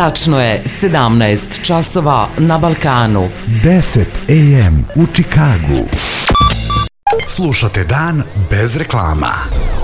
Tačno je 17 časova na Balkanu. 10 AM u Čikagu. Slušate Dan bez reklama.